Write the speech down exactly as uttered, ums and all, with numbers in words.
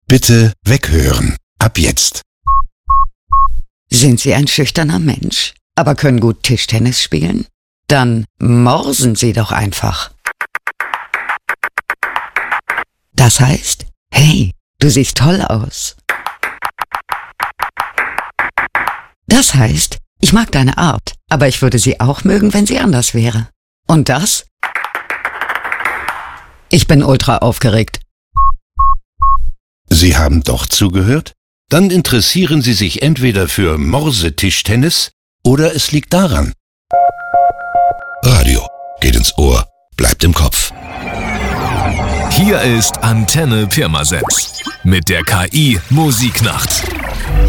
Bitte weghören. Ab jetzt. Sind Sie ein schüchterner Mensch, aber können gut Tischtennis spielen? Dann morsen Sie doch einfach. Das heißt, hey, du siehst toll aus. Das heißt, ich mag deine Art, aber ich würde sie auch mögen, wenn sie anders wäre. Und das? Ich bin ultra aufgeregt. Sie haben doch zugehört? Dann interessieren Sie sich entweder für Morsetischtennis oder es liegt daran. Radio geht ins Ohr, bleibt im Kopf. Hier ist Antenne Pirmasens mit der K I Musiknacht.